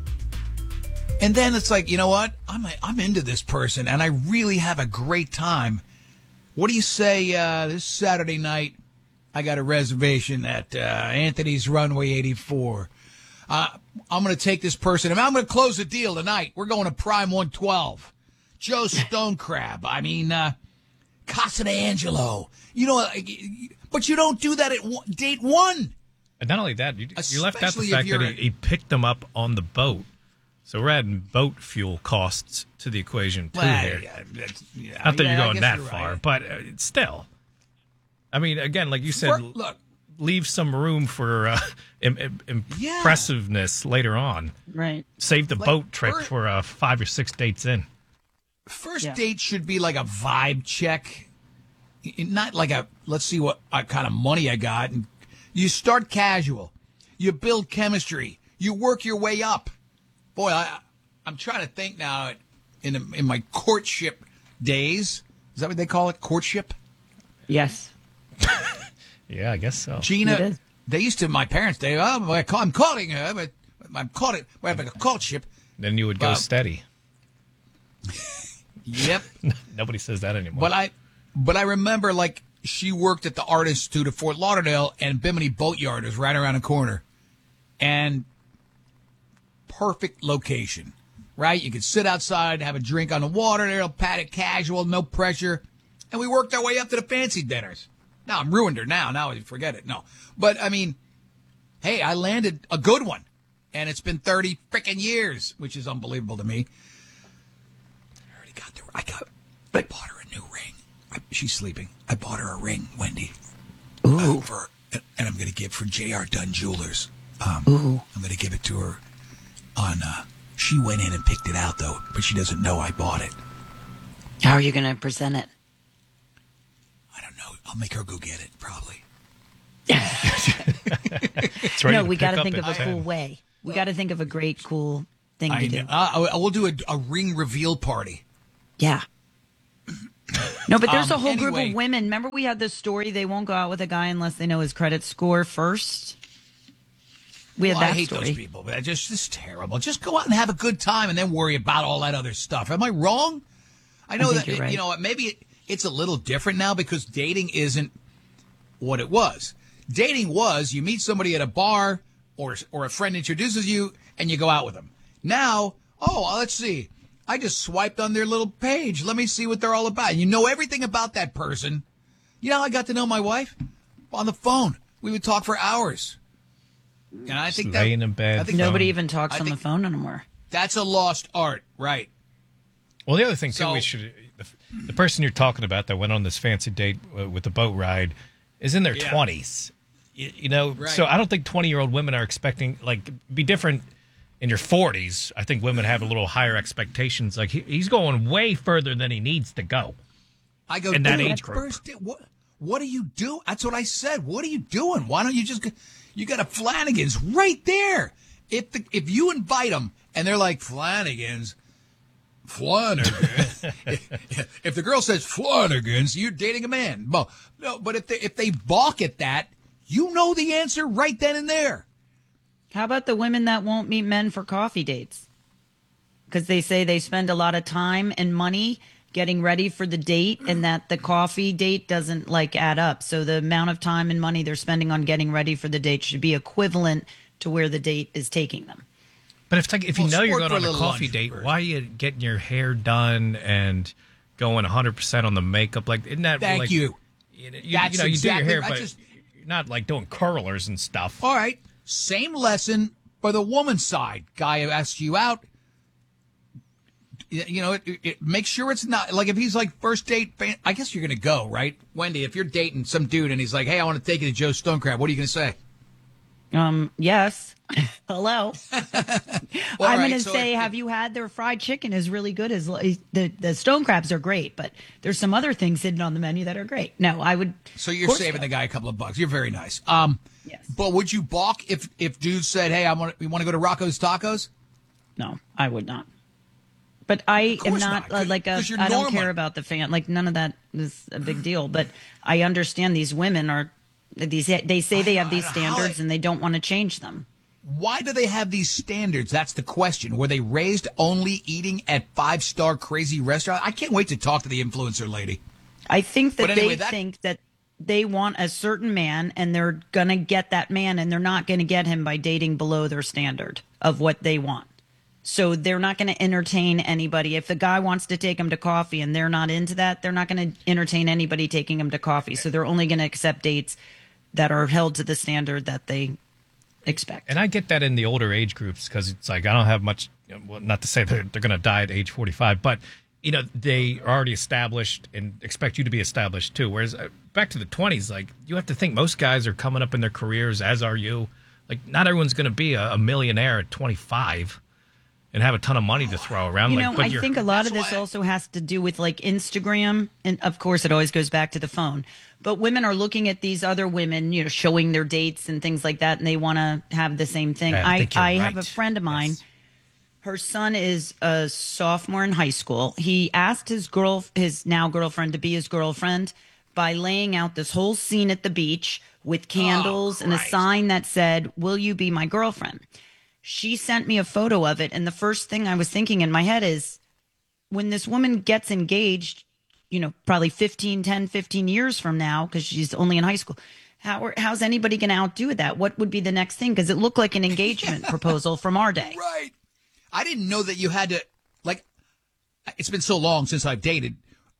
it's like, you know what? I'm into this person, and I really have a great time. What do you say this Saturday night? I got a reservation at Anthony's Runway 84. I'm going to take this person, and I'm going to close the deal tonight. We're going to Prime 112. Joe Stonecrab. I mean, Casa d'Angelo. But you don't do that at date one. And not only that, you left out the Especially fact if that you're he picked them up on the boat. So we're adding boat fuel costs to the equation, too, here. Not that you're going that far, right. But still. I mean, again, like you said, leave some room for impressiveness later on. Right. Save the boat trip for 5 or 6 dates in. First date should be like a vibe check. Not like let's see what kind of money I got. And you start casual. You build chemistry. You work your way up. Boy, I'm trying to think now in my courtship days. Is that what they call it? Courtship? Yes. Yeah, I guess so. Gina, they used to, my parents, I'm calling her, but I'm calling, we're having a courtship. Then you would go steady. Yep. Nobody says that anymore. But I remember, like, she worked at the Art Institute of Fort Lauderdale, and Bimini Boatyard is right around the corner. And perfect location, right? You could sit outside, have a drink on the water there, pat it casual, no pressure. And we worked our way up to the fancy dinners. Now, I'm ruined her now. Now, forget it. No. But, I mean, hey, I landed a good one. And it's been 30 freaking years, which is unbelievable to me. I bought her a new ring. She's sleeping. I bought her a ring, Wendy. Ooh. and I'm going to give for J.R. Dunn Jewelers. Ooh. I'm going to give it to her on, she went in and picked it out, though, but she doesn't know I bought it. How are you going to present it? I don't know. I'll make her go get it, probably. No, we got to think of a cool way. We got to think of a great, cool thing to do. We'll do a ring reveal party. Yeah. No, but there's a whole group of women. Remember we had this story, they won't go out with a guy unless they know his credit score first? We had that I hate story. those people. But it's terrible. Just go out and have a good time and then worry about all that other stuff. Am I wrong? I know that, right. you know, maybe it's a little different now because dating isn't what it was. Dating was you meet somebody at a bar or a friend introduces you and you go out with them. Now, let's see. I just swiped on their little page. Let me see what they're all about. And you know everything about that person. You know how I got to know my wife? On the phone. We would talk for hours. And I think that laying in bed. Nobody even talks on the phone anymore. That's a lost art, right? Well, the other thing too, the person you're talking about that went on this fancy date with the boat ride is in their 20s. You know, Right. So I don't think 20-year-old women are expecting be different. In your 40s, I think women have a little higher expectations. Like he's going way further than he needs to go. I go in that age group. First, what do you do? That's what I said. What are you doing? Why don't you just? You got a Flanagan's right there. If you invite them and they're like Flanagan's, if the girl says Flanagan's, you're dating a man. Well, no, but if they balk at that, you know the answer right then and there. How about the women that won't meet men for coffee dates? Because they say they spend a lot of time and money getting ready for the date and that the coffee date doesn't add up. So the amount of time and money they're spending on getting ready for the date should be equivalent to where the date is taking them. But if you know you're going on a coffee date, why are you getting your hair done and going 100% on the makeup? Isn't that Thank you. You do your hair, but you're not doing curlers and stuff. All right. Same lesson for the woman's side. Guy who asks you out, you know, make sure it's not if he's first date. I guess you're going to go, right? Wendy, if you're dating some dude and he's like, hey, I want to take you to Joe Stonecrab, what are you going to say? Yes. Hello. Well, I'm going to say, have you had their fried chicken is really good. The stone crabs are great, but there's some other things hidden on the menu that are great. No, I would. So you're saving the guy a couple of bucks. You're very nice. Yes. But would you balk if dudes said, hey, we want to go to Rocco's Tacos? No, I would not. But I am not I don't care about the fan. None of that is a big deal. But I understand these women are they say they have these standards and they don't want to change them. Why do they have these standards? That's the question. Were they raised only eating at 5-star crazy restaurants? I can't wait to talk to the influencer lady. I think that they think that they want a certain man and they're going to get that man and they're not going to get him by dating below their standard of what they want. So they're not going to entertain anybody. If the guy wants to take him to coffee and they're not into that, they're not going to entertain anybody taking him to coffee. So they're only going to accept dates that are held to the standard that they expect. And I get that in the older age groups because it's I don't have much, not to say they're going to die at age 45, but they are already established and expect you to be established too. Whereas back to the 20s, you have to think most guys are coming up in their careers, as are you. Not everyone's going to be a millionaire at 25 and have a ton of money to throw around. I think a lot of this also has to do with Instagram. And of course, it always goes back to the phone. But women are looking at these other women, showing their dates and things like that. And they want to have the same thing. I have a friend of mine. Yes. Her son is a sophomore in high school. He asked his now girlfriend to be his girlfriend by laying out this whole scene at the beach with candles and a sign that said, "Will you be my girlfriend?" She sent me a photo of it. And the first thing I was thinking in my head is when this woman gets engaged, probably 10, 15 years from now, because she's only in high school, how's anybody going to outdo that? What would be the next thing? Because it looked like an engagement proposal from our day. Right. I didn't know that you had to, it's been so long since I've dated,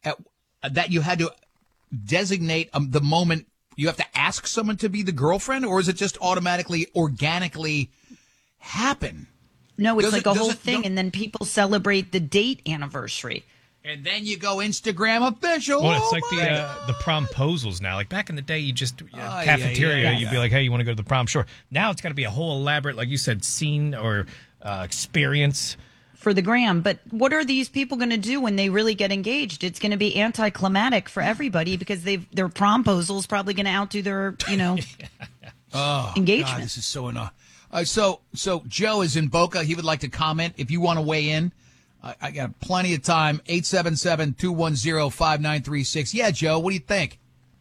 that you had to designate the moment. You have to ask someone to be the girlfriend, or is it just automatically, organically happen? No, it's a whole thing, and then people celebrate the date anniversary. And then you go Instagram official. Well, it's like the promposals now. Like back in the day, you just cafeteria. You'd be like, "Hey, you want to go to the prom?" Sure. Now it's got to be a whole elaborate, like you said, scene or experience for the gram. But what are these people going to do when they really get engaged? It's going to be anticlimactic for everybody because their promposal is probably going to outdo their engagement. God, this is so annoying. So Joe is in Boca. He would like to comment. If you want to weigh in. I got plenty of time. 877-210-5936. Yeah, Joe, what do you think?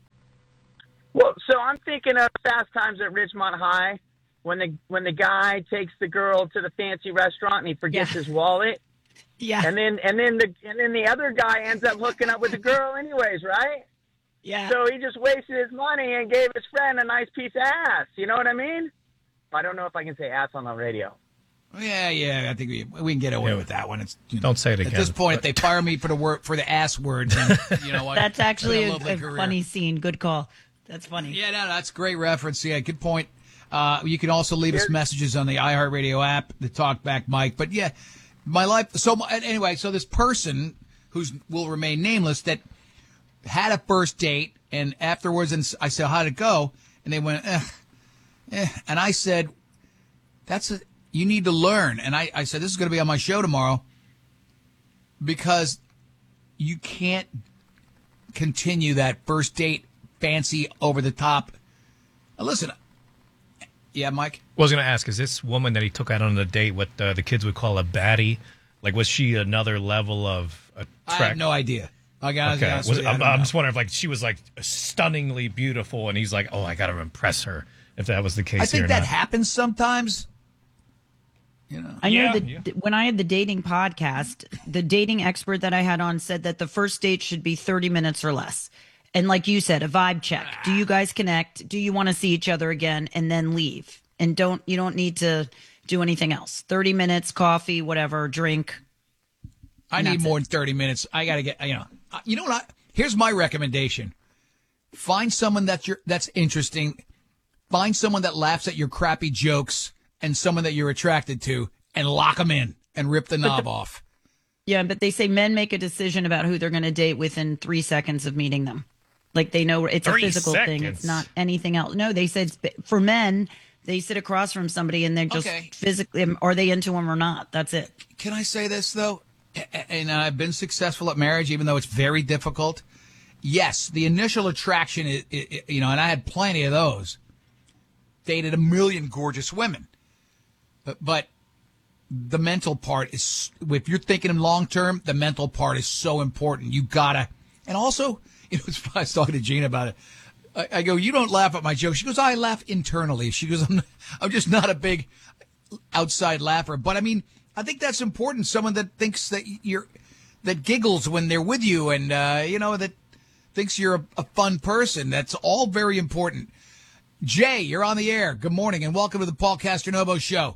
Well, so I'm thinking of Fast Times at Ridgemont High when the guy takes the girl to the fancy restaurant and he forgets his wallet. Yeah. And then the other guy ends up hooking up with the girl anyways, right? Yeah. So he just wasted his money and gave his friend a nice piece of ass. You know what I mean? I don't know if I can say ass on the radio. Yeah. I think we can get away with that one. It's don't say it again. At this point, if they fire me for the ass word, then, you know what? That's actually a funny scene. Good call. That's funny. Yeah, no, that's a great reference. Yeah, good point. You can also leave us messages on the iHeartRadio app, the Talkback Mike. But yeah, my life. So anyway, so this person will remain nameless that had a first date, and afterwards, and I said, "How'd it go?" And they went, and I said, you need to learn. And I said, this is going to be on my show tomorrow because you can't continue that first date fancy over the top. Now, listen. Yeah, Mike? I was going to ask, is this woman that he took out on a date what the kids would call a baddie? Like, was she another level of a track? I have no idea. I'm just wondering if she was stunningly beautiful and he's like, oh, I got to impress her, if that was the case. I think that happens sometimes. You know. I know that when I had the dating podcast, the dating expert that I had on said that the first date should be 30 minutes or less. And like you said, a vibe check. Do you guys connect? Do you want to see each other again? And then leave. And you don't need to do anything else. 30 minutes, coffee, whatever, drink. I need more than 30 minutes. I got to get, you know what? Here's my recommendation. Find someone that's interesting. Find someone that laughs at your crappy jokes and someone that you're attracted to, and lock them in and rip the knob off. Yeah, but they say men make a decision about who they're going to date within 3 seconds of meeting them. Like they know it's a physical thing. It's not anything else. No, they said for men, they sit across from somebody and they're just physically, are they into them or not? That's it. Can I say this, though? And I've been successful at marriage, even though it's very difficult. Yes, the initial attraction, and I had plenty of those. Dated a million gorgeous women. But the mental part is, if you're thinking long term, the mental part is so important. You gotta, and also, I was talking to Gina about it. I go, you don't laugh at my jokes. She goes, I laugh internally. She goes, I'm just not a big outside laugher. But I mean, I think that's important. Someone that thinks that that giggles when they're with you, and that thinks you're a fun person. That's all very important. Jay, you're on the air. Good morning, and welcome to the Paul Castronovo Show.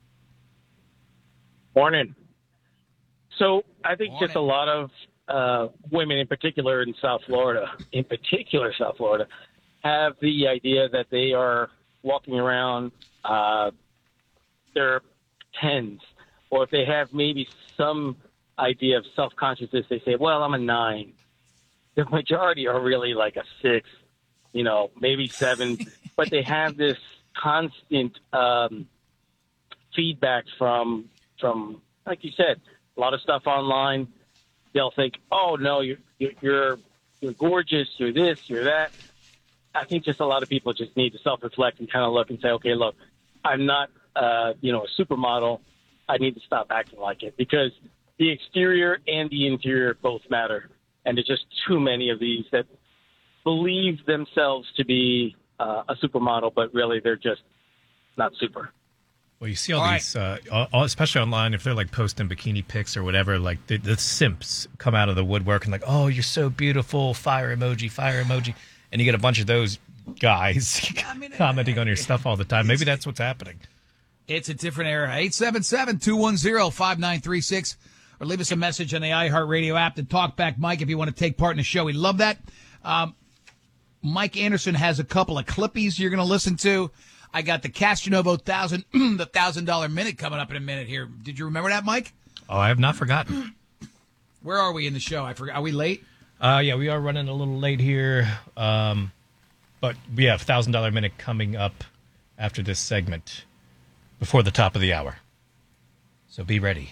Morning. So I think just a lot of women, in particular in South Florida, have the idea that they are walking around their tens, or if they have maybe some idea of self-consciousness, they say, well, I'm a 9. The majority are really like a 6, maybe 7, but they have this constant feedback from, like you said, a lot of stuff online. They'll think, oh, no, you're gorgeous, you're this, you're that. I think just a lot of people just need to self-reflect and kind of look and say, okay, look, I'm not, a supermodel. I need to stop acting like it, because the exterior and the interior both matter. And there's just too many of these that believe themselves to be a supermodel, but really they're just not super. Well, you see all these, especially online, if they're like posting bikini pics or whatever, like the simps come out of the woodwork and like, oh, you're so beautiful, fire emoji. And you get a bunch of those guys commenting on your stuff all the time. Maybe that's what's happening. It's a different era. 877-210-5936. Or leave us a message on the iHeartRadio app, the Talkback Mike, if you want to take part in the show. We love that. Mike Anderson has a couple of clippies you're going to listen to. I got the Castronovo the $1,000 minute coming up in a minute here. Did you remember that, Mike? Oh, I have not forgotten. Where are we in the show? I forgot. Are we late? Yeah, we are running a little late here. But we have $1,000 minute coming up after this segment before the top of the hour. So be ready.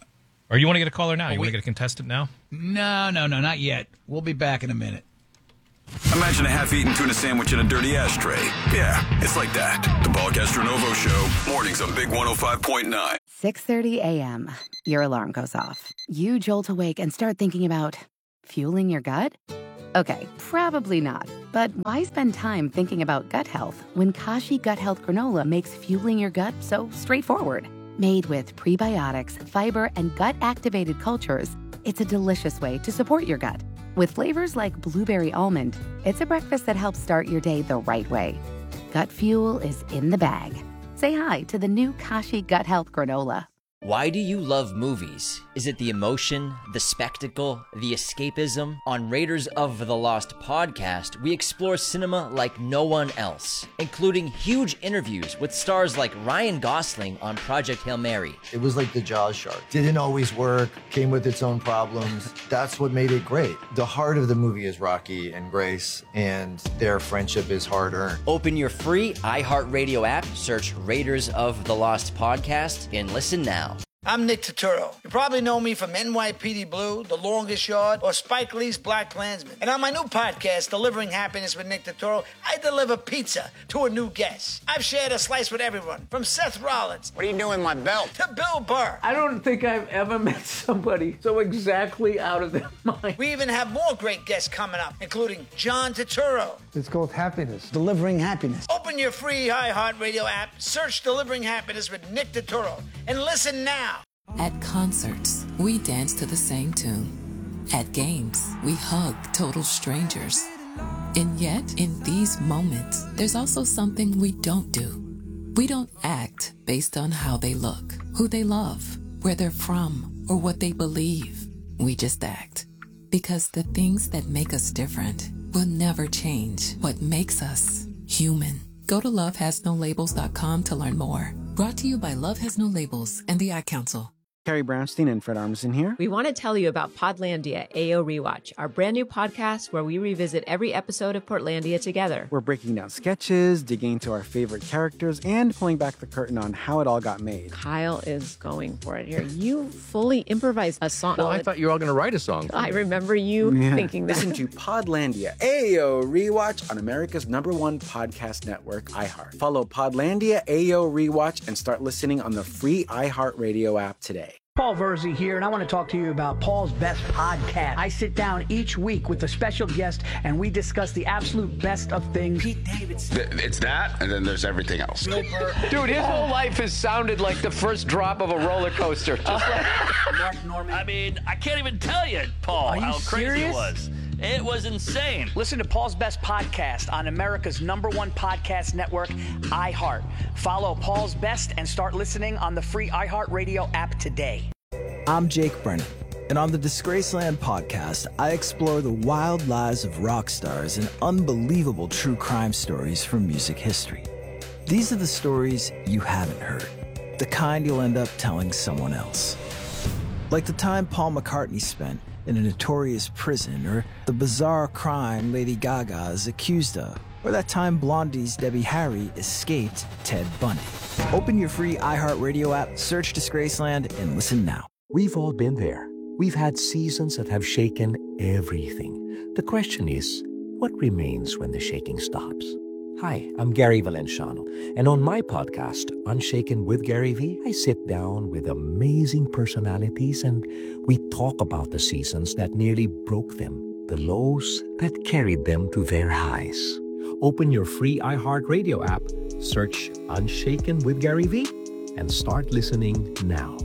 Or you want to get a caller now? You want to get a contestant now? No, not yet. We'll be back in a minute. Imagine a half-eaten tuna sandwich in a dirty ashtray. Yeah, it's like that. The Paul Castronovo Show, mornings on Big 105.9. 6:30 a.m. Your alarm goes off. You jolt awake and start thinking about fueling your gut? Okay, probably not. But why spend time thinking about gut health when Kashi Gut Health Granola makes fueling your gut so straightforward? Made with prebiotics, fiber, and gut-activated cultures, it's a delicious way to support your gut. With flavors like blueberry almond, it's a breakfast that helps start your day the right way. Gut fuel is in the bag. Say hi to the new Kashi Gut Health Granola. Why do you love movies? Is it the emotion, the spectacle, the escapism? On Raiders of the Lost podcast, we explore cinema like no one else, including huge interviews with stars like Ryan Gosling on Project Hail Mary. It was like the Jaws shark. Didn't always work, came with its own problems. That's what made it great. The heart of the movie is Rocky and Grace, and their friendship is hard-earned. Open your free iHeartRadio app, search Raiders of the Lost podcast, and listen now. I'm Nick Turturro. You probably know me from NYPD Blue, The Longest Yard, or Spike Lee's Black Klansman. And on my new podcast, Delivering Happiness with Nick Turturro, I deliver pizza to a new guest. I've shared a slice with everyone, from Seth Rollins. What are you doing with my belt? To Bill Burr. I don't think I've ever met somebody so exactly out of their mind. We even have more great guests coming up, including John Turturro. It's called happiness. Delivering happiness. Open your free iHeartRadio app, search Delivering Happiness with Nick Turturro, and listen now. At concerts, we dance to the same tune. At games, we hug total strangers. And yet, in these moments, there's also something we don't do. We don't act based on how they look, who they love, where they're from, or what they believe. We just act. Because the things that make us different will never change what makes us human. Go to lovehasnolabels.com to learn more. Brought to you by Love Has No Labels and the Ad Council. Carrie Brownstein and Fred Armisen here. We want to tell you about Podlandia AO Rewatch, our brand new podcast where we revisit every episode of Portlandia together. We're breaking down sketches, digging into our favorite characters, and pulling back the curtain on how it all got made. Kyle is going for it here. You fully improvised a song. Well, I thought you were all going to write a song. I remember you thinking that. Listen to Podlandia AO Rewatch on America's #1 podcast network, iHeart. Follow Podlandia AO Rewatch and start listening on the free iHeartRadio app today. Paul Verzi here, and I want to talk to you about Paul's Best Podcast. I sit down each week with a special guest, and we discuss the absolute best of things. Pete Davidson. It's that, and then there's everything else. Dude, his whole life has sounded like the first drop of a roller coaster. Just like Mark Norman. I mean, I can't even tell you, Paul, how crazy it was. It was insane. Listen to Paul's Best Podcast on America's #1 podcast network, iHeart. Follow Paul's Best and start listening on the free iHeartRadio app today. I'm Jake Brennan, and on the Disgraceland podcast, I explore the wild lives of rock stars and unbelievable true crime stories from music history. These are the stories you haven't heard, the kind you'll end up telling someone else. Like the time Paul McCartney spent in a notorious prison, or the bizarre crime Lady Gaga is accused of, or that time Blondie's Debbie Harry escaped Ted Bundy. Open your free iHeartRadio app, search Disgraceland, and listen now. We've all been there. We've had seasons that have shaken everything. The question is, what remains when the shaking stops? Hi, I'm Gary Valenciano, and on my podcast, Unshaken with Gary V, I sit down with amazing personalities and we talk about the seasons that nearly broke them, the lows that carried them to their highs. Open your free iHeartRadio app, search Unshaken with Gary V, and start listening now.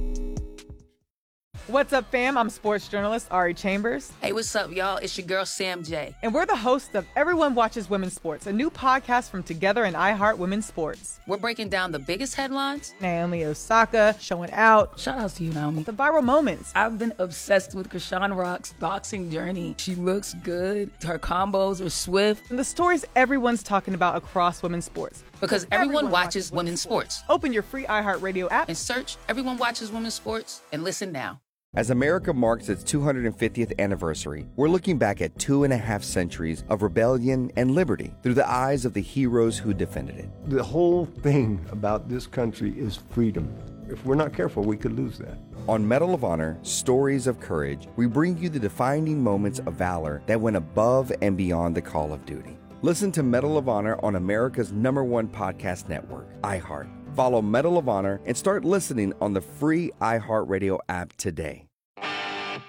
What's up, fam? I'm sports journalist Ari Chambers. Hey, what's up, y'all? It's your girl, Sam J. And we're the hosts of Everyone Watches Women's Sports, a new podcast from Together and iHeart Women's Sports. We're breaking down the biggest headlines. Naomi Osaka showing out. Shout out to you, Naomi. The viral moments. I've been obsessed with Krishan Rock's boxing journey. She looks good. Her combos are swift. And the stories everyone's talking about across women's sports. Because everyone watches women's sports. Open your free iHeartRadio app and search Everyone Watches Women's Sports and listen now. As America marks its 250th anniversary, we're looking back at 2.5 centuries of rebellion and liberty through the eyes of the heroes who defended it. The whole thing about this country is freedom. If we're not careful, we could lose that. On Medal of Honor, Stories of Courage, we bring you the defining moments of valor that went above and beyond the call of duty. Listen to Medal of Honor on America's #1 podcast network, iHeart. Follow Medal of Honor and start listening on the free iHeartRadio app today.